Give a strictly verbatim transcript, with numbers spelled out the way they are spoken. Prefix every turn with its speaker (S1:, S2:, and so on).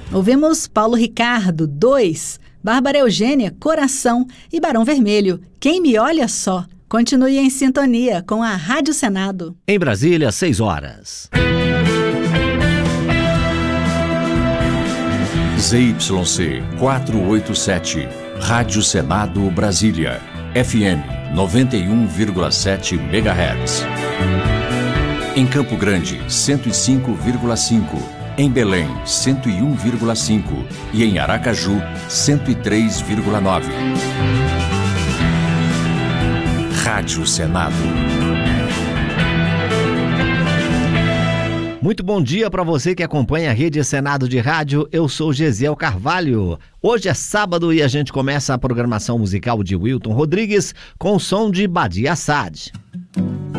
S1: Ouvimos Paulo Ricardo, Dois, Bárbara Eugênia, Coração e Barão Vermelho, Quem Me Olha Só. Continue em sintonia com a Rádio Senado.
S2: Em Brasília, seis horas.
S3: Z Y C quatrocentos e oitenta e sete, Rádio Senado Brasília, F M noventa e um vírgula sete megahertz. Em Campo Grande, cento e cinco vírgula cinco. Em Belém, cento e um vírgula cinco. E em Aracaju, cento e três vírgula nove. Rádio Senado.
S2: Muito bom dia para você que acompanha a Rede Senado de Rádio. Eu sou Gesiel Carvalho. Hoje é sábado e a gente começa a programação musical de Wilton Rodrigues com o som de Badi Assad.